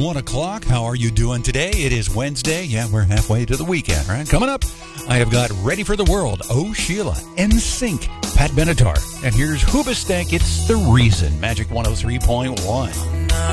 1 o'clock. How are you doing today? It is Wednesday. Yeah, we're halfway to the weekend, right? Coming up, I have got Ready for the World, Oh Sheila, NSYNC, Pat Benatar. And here's Hoobastank, It's the Reason, Magic 103.1.